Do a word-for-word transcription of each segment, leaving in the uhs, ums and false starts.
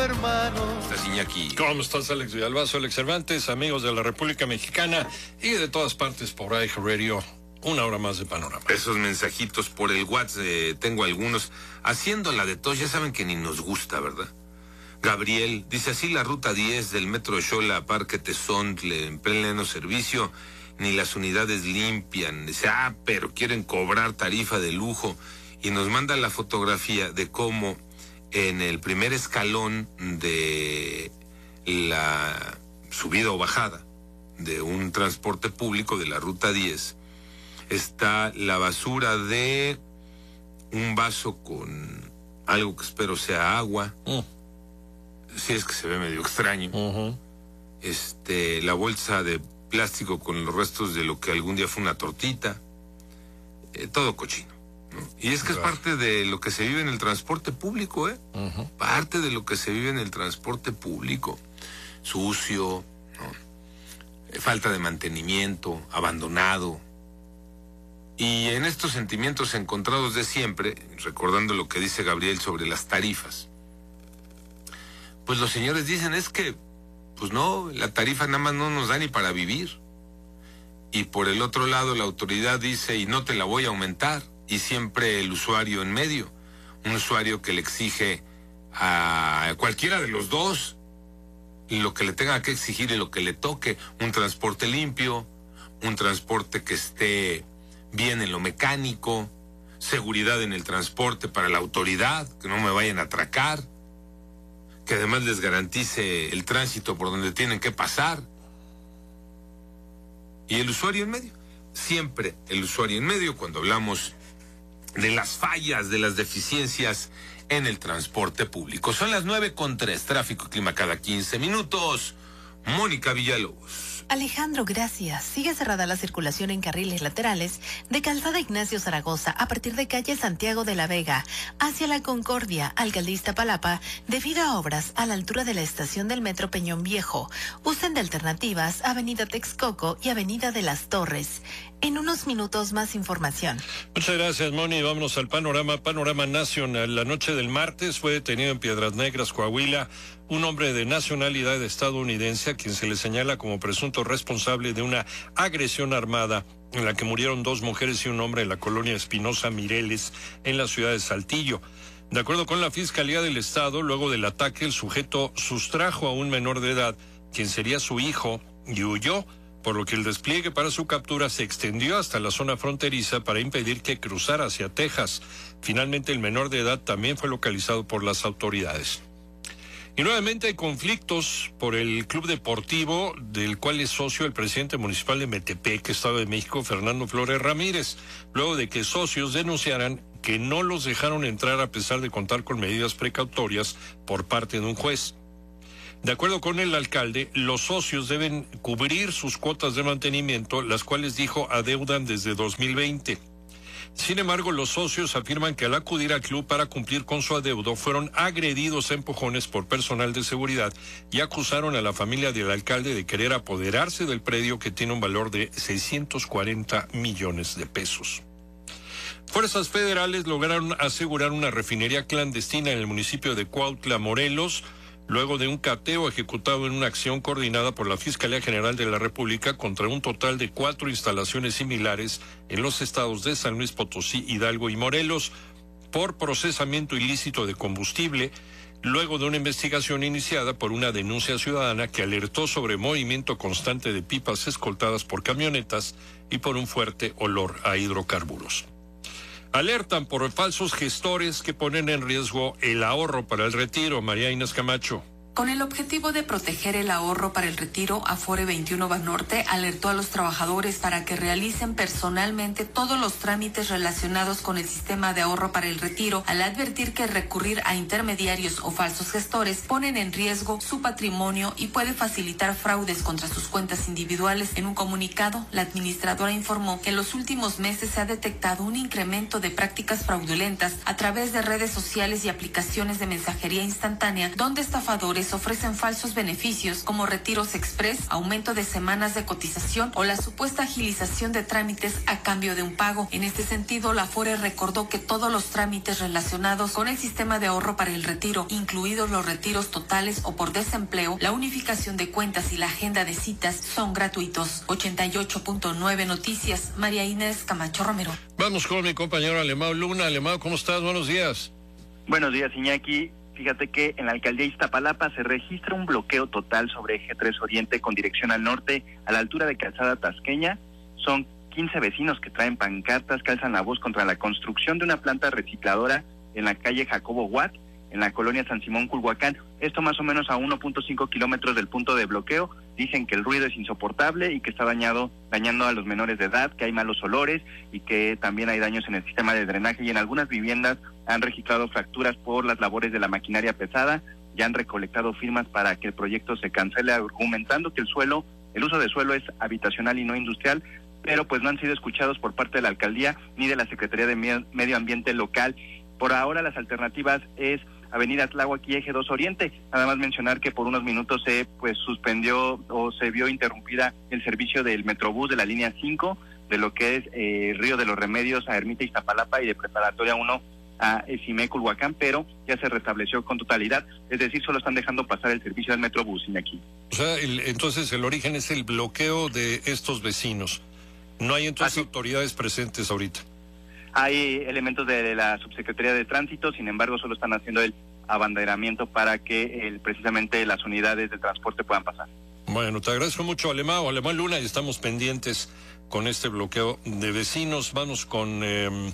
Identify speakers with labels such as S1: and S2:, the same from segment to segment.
S1: hermano.
S2: Estás Iñaki.
S3: ¿Cómo estás, Alex Villalbazo, Alex Cervantes, amigos de la República Mexicana y de todas partes por iHeartRadio? Una hora más de panorama.
S2: Esos mensajitos por el WhatsApp, eh, tengo algunos. Haciendo la de todos, ya saben que ni nos gusta, ¿verdad? Gabriel dice así: la ruta diez del metro Xola a Parque Tezontle en pleno servicio, ni las unidades limpian. Dice, ah, pero quieren cobrar tarifa de lujo. Y nos manda la fotografía de cómo en el primer escalón de la subida o bajada de un transporte público de la ruta diez está la basura de un vaso con algo que espero sea agua. Mm. Sí, es que se ve medio extraño. Uh-huh. Este, la bolsa de plástico con los restos de lo que algún día fue una tortita. Eh, todo cochino, ¿no? Y es que es parte de lo que se vive en el transporte público, ¿eh? Uh-huh. Parte de lo que se vive en el transporte público. Sucio, ¿no? Falta de mantenimiento, abandonado. Y en estos sentimientos encontrados de siempre, recordando lo que dice Gabriel sobre las tarifas, pues los señores dicen, es que, pues no, la tarifa nada más no nos da ni para vivir. Y por el otro lado la autoridad dice, y no te la voy a aumentar, y siempre el usuario en medio, un usuario que le exige a cualquiera de los dos lo que le tenga que exigir y lo que le toque, un transporte limpio, un transporte que esté bien en lo mecánico, seguridad en el transporte para la autoridad, que no me vayan a atracar, que además les garantice el tránsito por donde tienen que pasar. Y el usuario en medio, siempre el usuario en medio cuando hablamos de las fallas, de las deficiencias en el transporte público. Son las nueve con tres, tráfico y clima cada quince minutos. Mónica Villalobos.
S4: Alejandro, gracias. Sigue cerrada la circulación en carriles laterales de Calzada Ignacio Zaragoza a partir de calle Santiago de la Vega hacia la Concordia, Alcaldía Iztapalapa, debido a obras a la altura de la estación del Metro Peñón Viejo. Usen de alternativas Avenida Texcoco y Avenida de las Torres. En unos minutos más información.
S3: Muchas gracias, Moni. Vámonos al panorama, panorama nacional. La noche del martes fue detenido en Piedras Negras, Coahuila, un hombre de nacionalidad estadounidense a quien se le señala como presunto responsable de una agresión armada en la que murieron dos mujeres y un hombre en la colonia Espinosa Mireles, en la ciudad de Saltillo. De acuerdo con la Fiscalía del Estado, luego del ataque, el sujeto sustrajo a un menor de edad, quien sería su hijo, y huyó, por lo que el despliegue para su captura se extendió hasta la zona fronteriza para impedir que cruzara hacia Texas. Finalmente, el menor de edad también fue localizado por las autoridades. Y nuevamente hay conflictos por el club deportivo del cual es socio el presidente municipal de Metepec, Estado de México, Fernando Flores Ramírez, luego de que socios denunciaran que no los dejaron entrar a pesar de contar con medidas precautorias por parte de un juez. De acuerdo con el alcalde, los socios deben cubrir sus cuotas de mantenimiento, las cuales dijo adeudan desde dos mil veinte. Sin embargo, los socios afirman que al acudir al club para cumplir con su adeudo fueron agredidos a empujones por personal de seguridad y acusaron a la familia del alcalde de querer apoderarse del predio que tiene un valor de seiscientos cuarenta millones de pesos. Fuerzas federales lograron asegurar una refinería clandestina en el municipio de Cuautla, Morelos, luego de un cateo ejecutado en una acción coordinada por la Fiscalía General de la República contra un total de cuatro instalaciones similares en los estados de San Luis Potosí, Hidalgo y Morelos, por procesamiento ilícito de combustible, luego de una investigación iniciada por una denuncia ciudadana que alertó sobre movimiento constante de pipas escoltadas por camionetas y por un fuerte olor a hidrocarburos. Alertan por falsos gestores que ponen en riesgo el ahorro para el retiro. María Inés Camacho.
S5: Con el objetivo de proteger el ahorro para el retiro, Afore veintiuno Banorte alertó a los trabajadores para que realicen personalmente todos los trámites relacionados con el sistema de ahorro para el retiro, al advertir que recurrir a intermediarios o falsos gestores ponen en riesgo su patrimonio y puede facilitar fraudes contra sus cuentas individuales. En un comunicado, la administradora informó que en los últimos meses se ha detectado un incremento de prácticas fraudulentas a través de redes sociales y aplicaciones de mensajería instantánea, donde estafadores trabajadores ofrecen falsos beneficios como retiros express, aumento de semanas de cotización o la supuesta agilización de trámites a cambio de un pago. En este sentido, la Afore recordó que todos los trámites relacionados con el sistema de ahorro para el retiro, incluidos los retiros totales o por desempleo, la unificación de cuentas y la agenda de citas, son gratuitos. ochenta y ocho punto nueve Noticias, María Inés Camacho Romero.
S3: Vamos con mi compañero Alemão Luna. Alemão, ¿cómo estás? Buenos días.
S1: Buenos días, Iñaki. Fíjate que en la alcaldía Iztapalapa se registra un bloqueo total sobre eje tres Oriente con dirección al norte a la altura de Calzada Tasqueña. Son quince vecinos que traen pancartas que alzan la voz contra la construcción de una planta recicladora en la calle Jacobo Watt, en la colonia San Simón Culhuacán. Esto más o menos a uno punto cinco kilómetros del punto de bloqueo. Dicen que el ruido es insoportable y que está dañado, dañando a los menores de edad, que hay malos olores y que también hay daños en el sistema de drenaje, y en algunas viviendas han registrado fracturas por las labores de la maquinaria pesada. Ya han recolectado firmas para que el proyecto se cancele, argumentando que el suelo, el uso de suelo es habitacional y no industrial, pero pues no han sido escuchados por parte de la alcaldía ni de la Secretaría de Medio Ambiente local. Por ahora las alternativas es Avenida Tláhuac y Eje dos Oriente. Nada más mencionar que por unos minutos se pues suspendió o se vio interrumpida el servicio del Metrobús de la línea cinco, de lo que es eh, Río de los Remedios a Ermita Iztapalapa y de Preparatoria uno a Esimé Culhuacán, pero ya se restableció con totalidad, es decir, solo están dejando pasar el servicio del Metrobús, Iñaki.
S3: O sea, el, entonces el origen es el bloqueo de estos vecinos. No hay entonces Así. autoridades presentes ahorita.
S1: Hay elementos de la Subsecretaría de Tránsito, sin embargo, solo están haciendo el abanderamiento para que el, precisamente las unidades de transporte puedan pasar.
S3: Bueno, te agradezco mucho, Alemão, Alemão Luna, y estamos pendientes con este bloqueo de vecinos. Vamos con eh,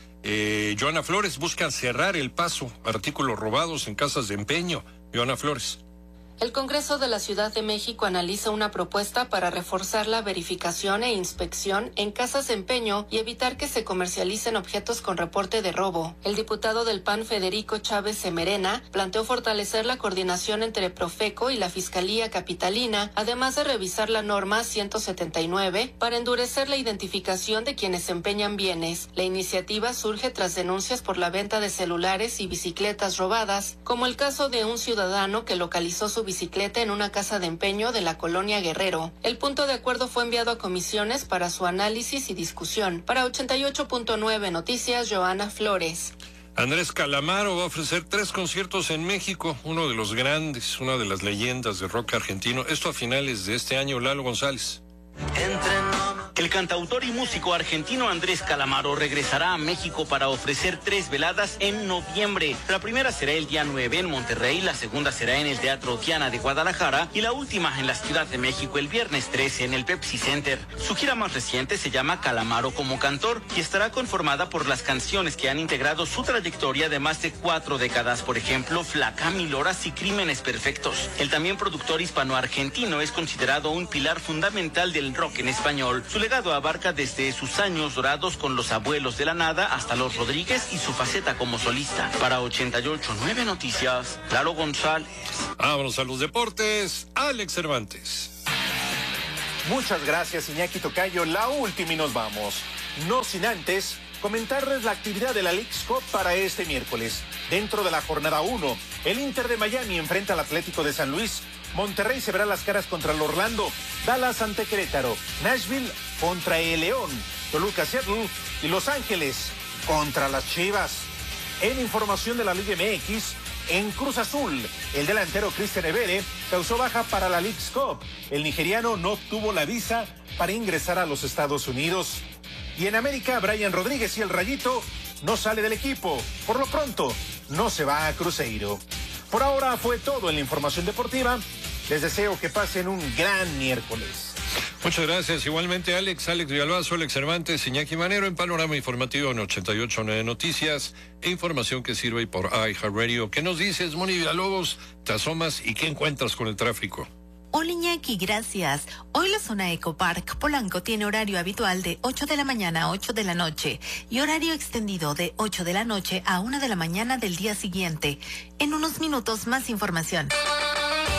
S3: eh, Joana Flores. Buscan cerrar el paso, artículos robados en casas de empeño. Joana Flores.
S6: El Congreso de la Ciudad de México analiza una propuesta para reforzar la verificación e inspección en casas de empeño y evitar que se comercialicen objetos con reporte de robo. El diputado del P A N, Federico Chávez Semerena, planteó fortalecer la coordinación entre Profeco y la Fiscalía Capitalina, además de revisar la norma ciento setenta y nueve para endurecer la identificación de quienes empeñan bienes. La iniciativa surge tras denuncias por la venta de celulares y bicicletas robadas, como el caso de un ciudadano que localizó su bicicleta en una casa de empeño de la colonia Guerrero. El punto de acuerdo fue enviado a comisiones para su análisis y discusión. Para ochenta y ocho punto nueve Noticias, Joana Flores.
S3: Andrés Calamaro va a ofrecer tres conciertos en México, uno de los grandes, una de las leyendas del rock argentino. Esto a finales de este año. Lalo González.
S7: El cantautor y músico argentino Andrés Calamaro regresará a México para ofrecer tres veladas en noviembre. La primera será el día nueve en Monterrey, la segunda será en el Teatro Diana de Guadalajara y la última en la Ciudad de México el viernes trece en el Pepsi Center. Su gira más reciente se llama Calamaro como cantor y estará conformada por las canciones que han integrado su trayectoria de más de cuatro décadas, por ejemplo, Flaca, Mil Horas y Crímenes Perfectos. El también productor hispano-argentino es considerado un pilar fundamental del rock en español. Su legado abarca desde sus años dorados con Los Abuelos de la Nada hasta Los Rodríguez y su faceta como solista. Para ochenta y ocho punto nueve Noticias, Lalo González.
S3: Vámonos a los deportes. Alex Cervantes.
S8: Muchas gracias, Iñaki Tocayo. La última y nos vamos. No sin antes comentarles la actividad de la Leagues Cup para este miércoles. Dentro de la jornada uno, el Inter de Miami enfrenta al Atlético de San Luis. Monterrey se verá las caras contra el Orlando, Dallas ante Querétaro, Nashville contra el León, Toluca Seattle y Los Ángeles contra las Chivas. En información de la Liga M X, en Cruz Azul, el delantero Cristian Evere causó baja para la Leagues Cup. El nigeriano no obtuvo la visa para ingresar a los Estados Unidos. Y en América, Brian Rodríguez y el Rayito no sale del equipo. Por lo pronto, no se va a Cruzeiro. Por ahora fue todo en la información deportiva. Les deseo que pasen un gran miércoles.
S3: Muchas gracias. Igualmente, Alex, Alex Villalbazo, Alex Cervantes, Iñaki Manero en Panorama Informativo en ochenta y ocho punto nueve Noticias e información que sirve por iHeartRadio. ¿Qué nos dices, Moni Villalobos? Te asomas y ¿qué encuentras con el tráfico?
S4: Hola Iñaki, gracias. Hoy la zona Ecopark Polanco tiene horario habitual de ocho de la mañana a ocho de la noche y horario extendido de ocho de la noche a una de la mañana del día siguiente. En unos minutos más información.